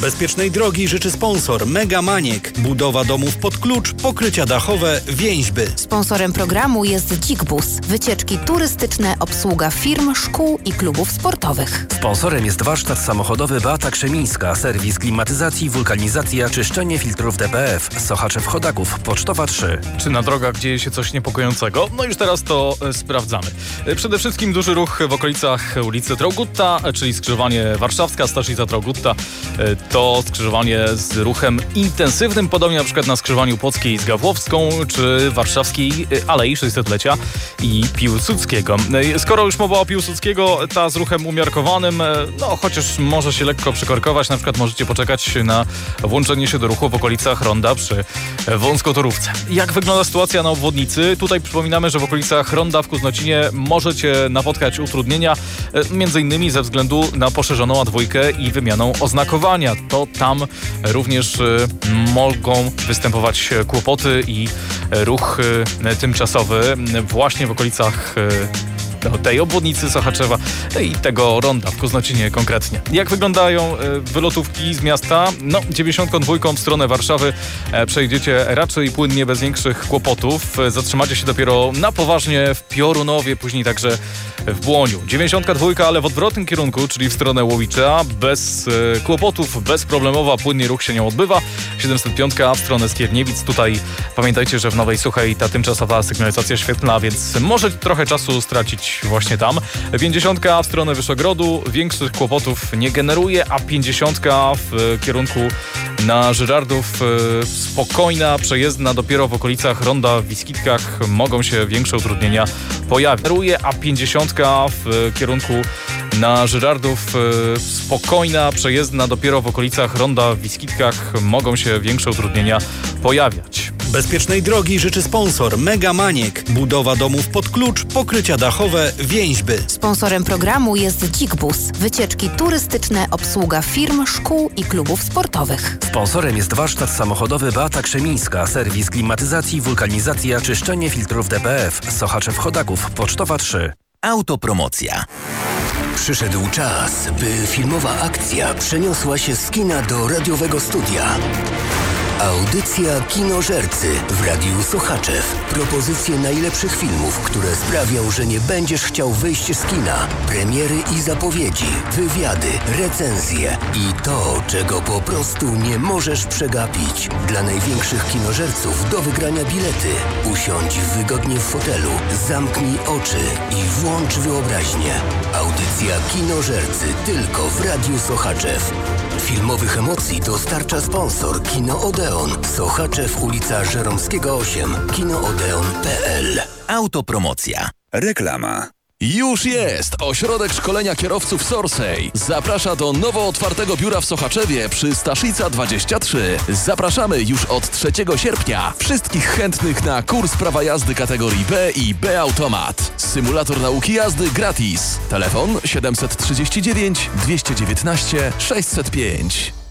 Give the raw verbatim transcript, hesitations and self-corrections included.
Bezpiecznej drogi życzy sponsor Mega Maniek. Budowa domów pod klucz, pokrycia dachowe, więźby. Sponsorem programu jest Dzik-Bus. Wycieczki turystyczne, obsługa firm, szkół i klubów sportowych. Sponsorem jest warsztat samochodowy Beata Krzemińska. Serwis klimatyzacji, wulkanizacja, czyszczenie filtrów D P F. Sochaczew-Chodaków, Pocztowa trzy. Czy na drogach dzieje się coś niepokojącego? No już teraz to e, sprawdzamy. E, przede wszystkim duży ruch w okolicach ulicy Traugutta, e, czyli skrzyżowanie Warszawska, Staszica Traugutta. E, to skrzyżowanie z ruchem intensywnym, podobnie na przykład na skrzyżowaniu Płockiej z Gawłowską, czy warszawskiej e, Alei sześćsetlecia i Piłsudskiego. E, skoro już mowa o Piłsudskiego, ta z ruchem umiarkowanym, e, no chociaż może się lekko przykorkować, na przykład możecie poczekać na włączenie się do ruchu w okolicach Ronda przy wąskotorówce. Jak wygląda sytuacja na obwodnicy? Tutaj przypominamy, że w okolicach Ronda w Kuznocinie możecie napotkać utrudnienia, między innymi ze względu na poszerzoną A dwa i wymianą oznakowania. To tam również mogą występować kłopoty i ruch tymczasowy właśnie w okolicach tej obwodnicy Sochaczewa i tego Ronda w Kuznocinie konkretnie. Jak wyglądają wylotówki z miasta? No, dziewięćdziesiątką dwójką w stronę Warszawy przejdziecie raczej płynnie, bez większych kłopotów. Zatrzymacie się dopiero na poważnie w Piorunowie, później także w Błoniu. dziewięćdziesiątka dwójka, ale w odwrotnym kierunku, czyli w stronę Łowicza, bez kłopotów, bezproblemowa, płynnie ruch się nie odbywa. siedemset pięć w stronę Skierniewic. Tutaj pamiętajcie, że w Nowej Suchej ta tymczasowa sygnalizacja świetlna, więc możecie trochę czasu stracić właśnie tam. pięćdziesiątka w stronę Wyszogrodu większych kłopotów nie generuje, a pięćdziesiątka w kierunku na Żyrardów spokojna, przejezdna, dopiero w okolicach Ronda w Wiskitkach mogą się większe utrudnienia pojawić. A pięćdziesiątka w kierunku na Żyrardów spokojna, przejezdna, dopiero w okolicach Ronda w Wiskitkach mogą się większe utrudnienia pojawiać. Bezpiecznej drogi życzy sponsor Mega Maniek. Budowa domów pod klucz, pokrycia dachowe, więźby. Sponsorem programu jest Dzik-Bus. Wycieczki turystyczne, obsługa firm, szkół i klubów sportowych. Sponsorem jest warsztat samochodowy Beata Krzemińska. Serwis klimatyzacji, wulkanizacja, czyszczenie filtrów D P F. Sochaczew-Chodaków, Pocztowa trzy. Autopromocja. Przyszedł czas, by filmowa akcja przeniosła się z kina do radiowego studia. Audycja Kinożercy w Radiu Sochaczew. Propozycje najlepszych filmów, które sprawią, że nie będziesz chciał wyjść z kina. Premiery i zapowiedzi, wywiady, recenzje i to, czego po prostu nie możesz przegapić. Dla największych kinożerców do wygrania bilety. Usiądź wygodnie w fotelu, zamknij oczy i włącz wyobraźnię. Audycja Kinożercy tylko w Radiu Sochaczew. Filmowych emocji dostarcza sponsor Kino Odeon. Sochaczew, ulica Żeromskiego osiem. kinoodeon kropka p l. Autopromocja. Reklama. Już jest! Ośrodek Szkolenia Kierowców Sorsej zaprasza do nowo otwartego biura w Sochaczewie przy Staszica dwadzieścia trzy. Zapraszamy już od trzeciego sierpnia wszystkich chętnych na kurs prawa jazdy kategorii B i B Automat. Symulator nauki jazdy gratis. Telefon siedem trzy dziewięć, dwieście dziewiętnaście, sześćset pięć.